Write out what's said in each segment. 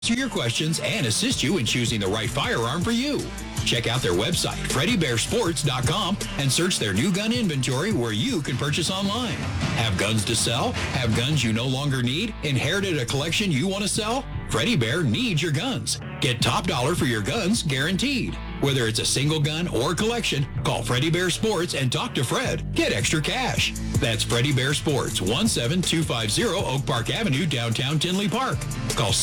answer your questions and assist you in choosing the right firearm for you. Check out their website, FreddyBearSports.com, and search their new gun inventory where you can purchase online. Have guns to sell? Have guns you no longer need? Inherited a collection you want to sell? Freddie Bear needs your guns. Get top dollar for your guns guaranteed. Whether it's a single gun or collection, call Freddie Bear Sports and talk to Fred. Get extra cash. That's Freddie Bear Sports, 17250 Oak Park Avenue, downtown Tinley Park. Call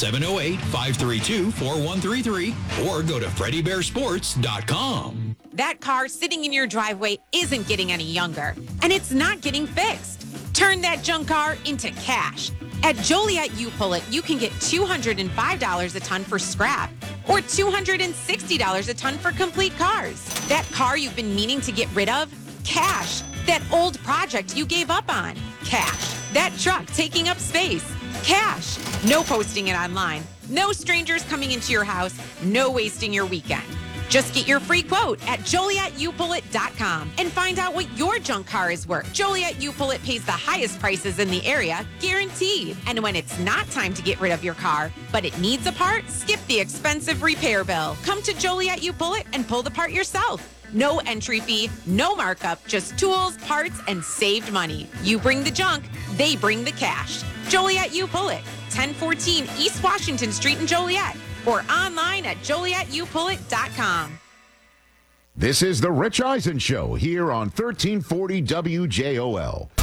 708-532-4133 or go to FreddyBearSports.com. That car sitting in your driveway isn't getting any younger, and it's not getting fixed. Turn that junk car into cash. At Joliet U-Pull-It, you can get $205 a ton for scrap or $260 a ton for complete cars. That car you've been meaning to get rid of? Cash. That old project you gave up on? Cash. That truck taking up space? Cash. No posting it online. No strangers coming into your house. No wasting your weekend. Just get your free quote at JolietUPullIt.com and find out what your junk car is worth. Joliet U-Pull-It pays the highest prices in the area, guaranteed. And when it's not time to get rid of your car, but it needs a part, skip the expensive repair bill. Come to Joliet U-Pull-It and pull the part yourself. No entry fee, no markup, just tools, parts, and saved money. You bring the junk, they bring the cash. Joliet U-Pull-It, 1014 East Washington Street in Joliet, or online at JolietUPullIt.com. This is the Rich Eisen Show here on 1340 WJOL.